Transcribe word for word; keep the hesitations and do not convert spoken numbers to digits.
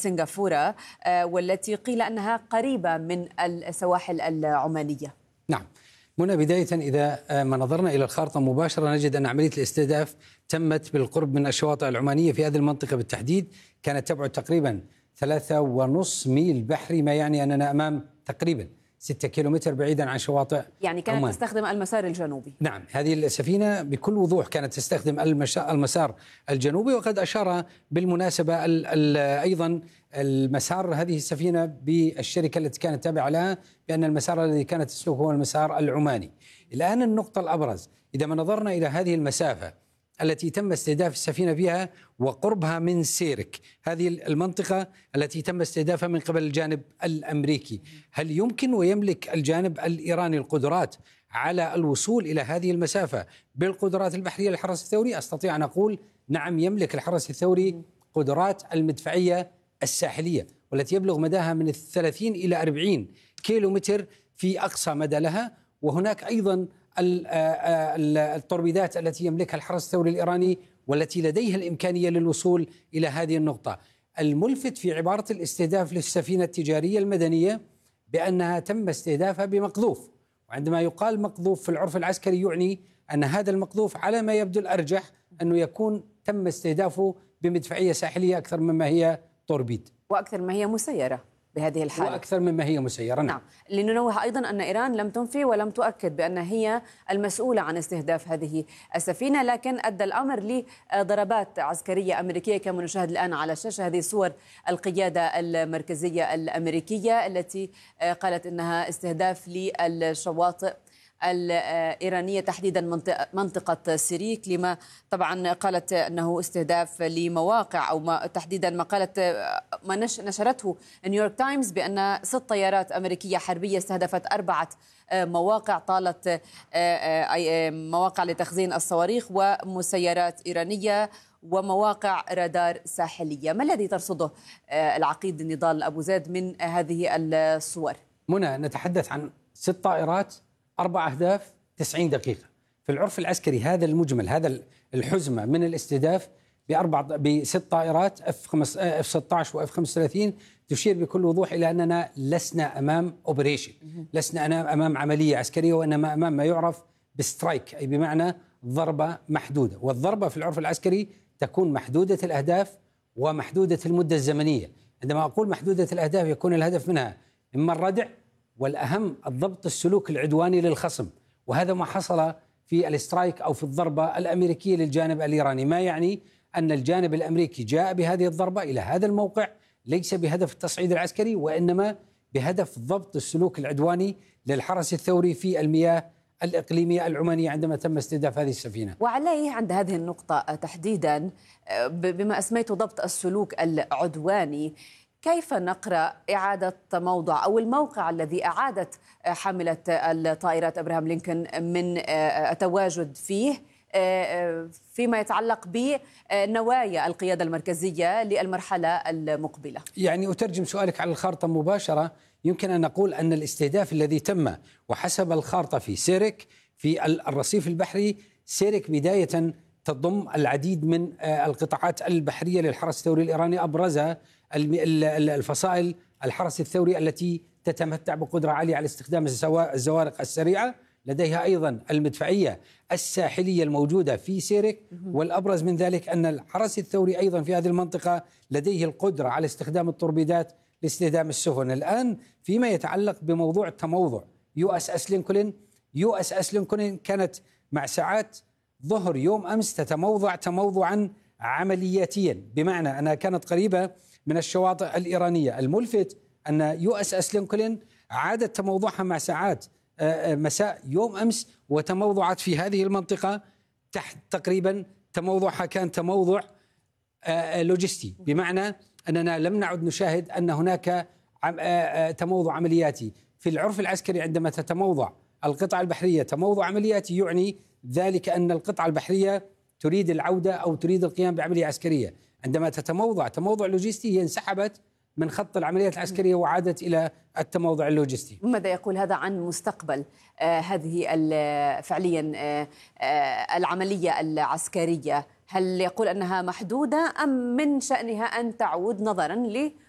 سنغافورة والتي قيل أنها قريبة من السواحل العمانية. نعم منى، بداية إذا ما نظرنا إلى الخارطة مباشرة نجد أن عملية الاستهداف تمت بالقرب من الشواطئ العمانية في هذه المنطقة بالتحديد، كانت تبعد تقريبا ثلاثة ونص ميل بحري، ما يعني أننا أمام تقريبا ستة كيلومتر بعيدا عن شواطئ يعني كانت عمان. تستخدم المسار الجنوبي. نعم، هذه السفينة بكل وضوح كانت تستخدم المسار الجنوبي، وقد أشار بالمناسبة ال ال أيضا المسار هذه السفينة بالشركة التي كانت تابعة لها بأن المسار الذي كانت تسلكه هو المسار العماني. الآن النقطة الأبرز إذا ما نظرنا إلى هذه المسافة التي تم استهداف السفينة فيها وقربها من سيرك، هذه المنطقة التي تم استهدافها من قبل الجانب الأمريكي، هل يمكن ويملك الجانب الإيراني القدرات على الوصول إلى هذه المسافة بالقدرات البحرية للحرس الثوري؟ أستطيع أن أقول نعم، يملك الحرس الثوري قدرات المدفعية الساحلية والتي يبلغ مداها من الثلاثين إلى أربعين كيلو متر في أقصى مدى لها. وهناك أيضا التوربيدات التي يملكها الحرس الثوري الإيراني والتي لديها الإمكانية للوصول إلى هذه النقطة. الملفت في عبارة الاستهداف للسفينة التجارية المدنية بأنها تم استهدافها بمقذوف، وعندما يقال مقذوف في العرف العسكري يعني أن هذا المقذوف على ما يبدو الأرجح أنه يكون تم استهدافه بمدفعية ساحلية أكثر مما هي توربيد، وأكثر ما هي مسيرة بهذه الحالة، وأكثر مما هي مسيرة. نعم. لننوه أيضا أن إيران لم تنفي ولم تؤكد بأن هي المسؤولة عن استهداف هذه السفينة، لكن أدى الأمر لضربات عسكرية أمريكية كما نشاهد الآن على الشاشة. هذه صور القيادة المركزية الأمريكية التي قالت أنها استهداف للشواطئ الإيرانية تحديدا منطقة سيريك، لما طبعا قالت أنه استهداف لمواقع أو ما تحديدا ما قالت ما نشرته نيويورك تايمز بأن ست طيارات أمريكية حربية استهدفت أربعة مواقع طالت مواقع لتخزين الصواريخ ومسيرات إيرانية ومواقع رادار ساحلية. ما الذي ترصده العقيد النضال أبو زيد من هذه الصور؟ منى، نتحدث عن ست طائرات، أربع أهداف، تسعين دقيقة. في العرف العسكري هذا المجمل، هذا الحزمة من الاستهداف بأربع بست طائرات اف ستة عشر واف خمسة وثلاثين تشير بكل وضوح إلى أننا لسنا أمام أوبريشن، لسنا أمام عملية عسكرية، وإنما أمام ما يعرف بسترايك، أي بمعنى ضربة محدودة. والضربة في العرف العسكري تكون محدودة الأهداف ومحدودة المدة الزمنية. عندما أقول محدودة الأهداف يكون الهدف منها إما الردع، والأهم الضبط السلوك العدواني للخصم، وهذا ما حصل في الاسترايك أو في الضربة الأمريكية للجانب الإيراني، ما يعني أن الجانب الأمريكي جاء بهذه الضربة إلى هذا الموقع ليس بهدف التصعيد العسكري، وإنما بهدف ضبط السلوك العدواني للحرس الثوري في المياه الإقليمية العمانية عندما تم استهداف هذه السفينة. وعليه عند هذه النقطة تحديدا بما أسميت ضبط السلوك العدواني، كيف نقرأ إعادة موضع أو الموقع الذي أعادت حاملة الطائرات أبراهام لينكولن من التواجد فيه فيما يتعلق بنوايا القيادة المركزية للمرحلة المقبلة؟ يعني أترجم سؤالك على الخارطة مباشرة، يمكن أن نقول أن الاستهداف الذي تم وحسب الخارطة في سيرك في الرصيف البحري، سيرك بداية تضم العديد من القطاعات البحرية للحرس الثوري الإيراني، أبرزها الفصائل الحرس الثوري التي تتمتع بقدرة عالية على استخدام الزوارق السريعة، لديها أيضا المدفعية الساحلية الموجودة في سيرك، والأبرز من ذلك أن الحرس الثوري أيضا في هذه المنطقة لديه القدرة على استخدام التوربيدات لاستخدام السفن. الآن فيما يتعلق بموضوع التموضع، يو اس اس لينكولن يو اس اس لينكولن كانت مع ساعات ظهر يوم أمس تتموضع تموضعا عملياتيا، بمعنى أنها كانت قريبة من الشواطئ الإيرانية. الملفت أن يو اس اس لينكولن عادت تموضعها مع ساعات مساء يوم أمس وتموضعت في هذه المنطقة تحت تقريبا تموضعها كان تموضع لوجستي، بمعنى أننا لم نعد نشاهد أن هناك تموضع عملياتي. في العرف العسكري عندما تتموضع القطعة البحرية تموضع عملياتي يعني ذلك أن القطعة البحرية تريد العودة أو تريد القيام بعملية عسكرية. عندما تتموضع تموضع لوجستي هي انسحبت من خط العمليات العسكرية وعادت إلى التموضع اللوجستي. ماذا يقول هذا عن مستقبل آه هذه فعليا آه آه العملية العسكرية؟ هل يقول أنها محدودة أم من شأنها أن تعود نظرا